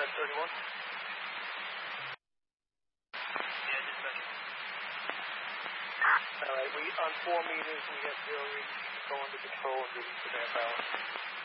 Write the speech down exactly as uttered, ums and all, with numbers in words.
Red thirty-one. Yeah, dispatch. All right, we on four meters, we have zero reading. Go under control and reading to their balance.